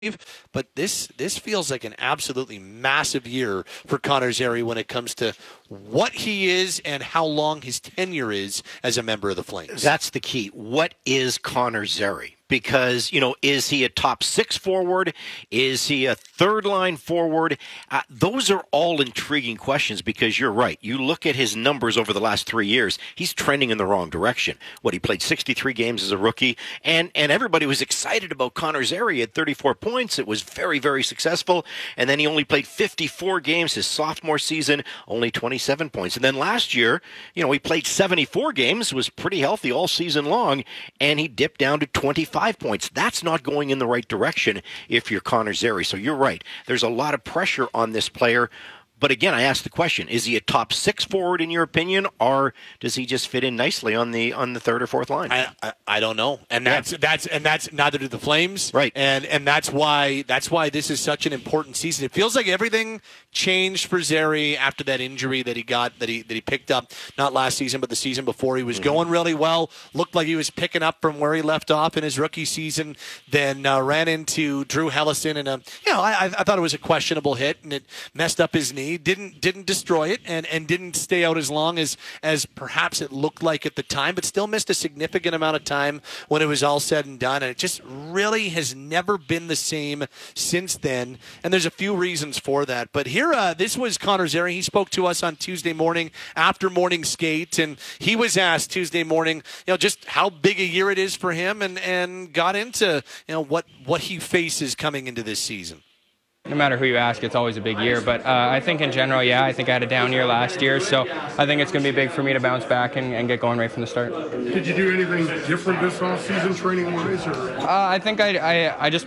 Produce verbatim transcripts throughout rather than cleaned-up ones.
But this this feels like an absolutely massive year for Connor Zary when it comes to what he is and how long his tenure is as a member of the Flames. That's the key. What is Connor Zary? Because, you know, is he a top six forward? Is he a third line forward? Uh, those are all intriguing questions because you're right. You look at his numbers over the last three years, he's trending in the wrong direction. What, he played sixty-three games as a rookie, and, and everybody was excited about Connor Zary at thirty-four points. It was very, very successful. And then he only played fifty-four games his sophomore season, only twenty-seven points. And then last year, you know, he played seventy-four games, was pretty healthy all season long, and he dipped down to twenty-five points. That's not going in the right direction if you're Connor Zary. So you're right. There's a lot of pressure on this player. But again, I ask the question, is he a top six forward in your opinion, or does he just fit in nicely on the on the third or fourth line? I I, I don't know. And that's yeah. that's and that's neither do the Flames. Right. And and that's why that's why this is such an important season. It feels like everything changed for Zary after that injury that he got that he that he picked up not last season but the season before. He was mm-hmm. going really well, looked like he was picking up from where he left off in his rookie season, then uh, ran into Drew Hellison and a you know, I I thought it was a questionable hit and it messed up his knee. Didn't didn't destroy it and, and didn't stay out as long as, as perhaps it looked like at the time, but still missed a significant amount of time when it was all said and done. And it just really has never been the same since then. And there's a few reasons for that. But here, uh, this was Connor Zary. He spoke to us on Tuesday morning after morning skate, and he was asked Tuesday morning, you know, just how big a year it is for him, and, and got into, you know, what, what he faces coming into this season. No matter who you ask, it's always a big year. But uh, I think in general, yeah, I think I had a down year last year. So I think it's going to be big for me to bounce back and, and get going right from the start. Did you do anything different this offseason training-wise? Uh, I think I, I, I just...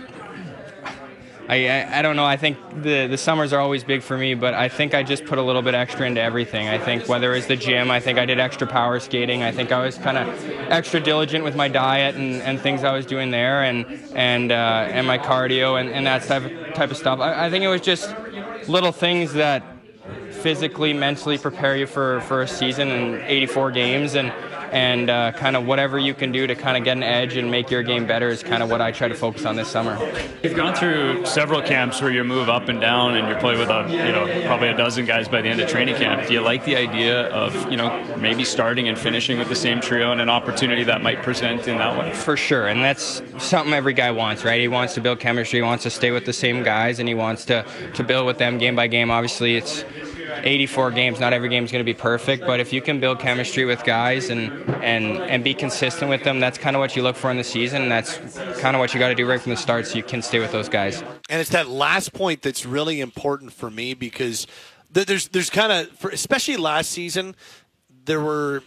I, I I don't know. I think the, the summers are always big for me, but I think I just put a little bit extra into everything. I think whether it's the gym, I think I did extra power skating. I think I was kind of extra diligent with my diet and, and things I was doing there, and and uh, and my cardio and, and that type of, type of stuff. I, I think it was just little things that physically, mentally prepare you for, for a season and eighty-four games, and and uh, kind of whatever you can do to kind of get an edge and make your game better is kind of what I try to focus on this summer. You've gone through several camps where you move up and down and you play with a, you know, probably a dozen guys by the end of training camp. Do you like the idea of, you know, maybe starting and finishing with the same trio and an opportunity that might present in that way? For sure, and that's something every guy wants, right? He wants to build chemistry, he wants to stay with the same guys, and he wants to, to build with them game by game. Obviously, it's eighty-four games. Not every game is going to be perfect, but if you can build chemistry with guys and and and be consistent with them, that's kind of what you look for in the season. And that's kind of what you got to do right from the start so you can stay with those guys. And it's that last point that's really important for me because there's there's kind of, especially last season, there were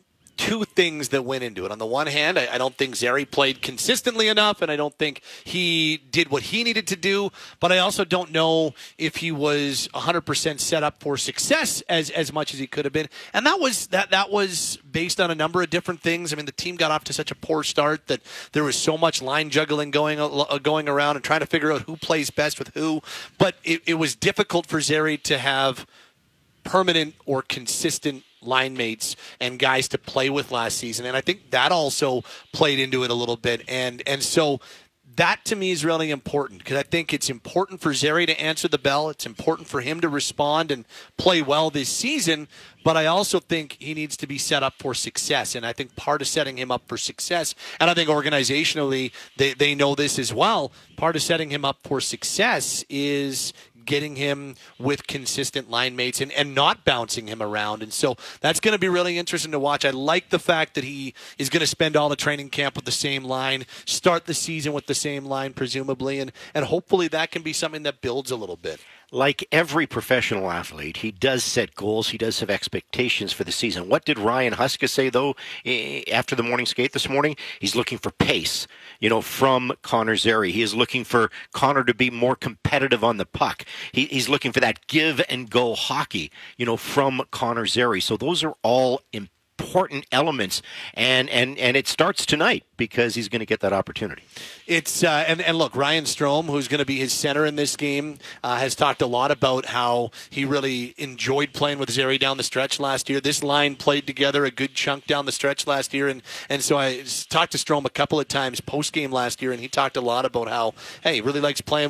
two things that went into it. On the one hand, I, I don't think Zary played consistently enough, and I don't think he did what he needed to do, but I also don't know if he was one hundred percent set up for success as, as much as he could have been. And that was that that was based on a number of different things. I mean, the team got off to such a poor start that there was so much line juggling going uh, going around and trying to figure out who plays best with who. But it, it was difficult for Zary to have permanent or consistent line mates and guys to play with last season, and I think that also played into it a little bit, and and so that to me is really important because I think it's important for Zary to answer the bell. It's important for him to respond and play well this season, but I also think he needs to be set up for success, and I think part of setting him up for success, and I think organizationally they, they know this as well, part of setting him up for success is getting him with consistent line mates and, and not bouncing him around. And so that's going to be really interesting to watch. I like the fact that he is going to spend all the training camp with the same line, start the season with the same line, presumably, and, and hopefully that can be something that builds a little bit. Like every professional athlete, he does set goals. He does have expectations for the season. What did Ryan Huska say, though, after the morning skate this morning? He's looking for pace, you know, from Connor Zary. He is looking for Connor to be more competitive on the puck. He, he's looking for that give-and-go hockey, you know, from Connor Zary. So those are all important. important elements, and and and it starts tonight because he's going to get that opportunity. It's uh, and and look, Ryan Strome, who's going to be his center in this game, uh, has talked a lot about how he really enjoyed playing with Zary down the stretch last year. This line played together a good chunk down the stretch last year, and and so I talked to Strome a couple of times post game last year, and he talked a lot about how hey, he really likes playing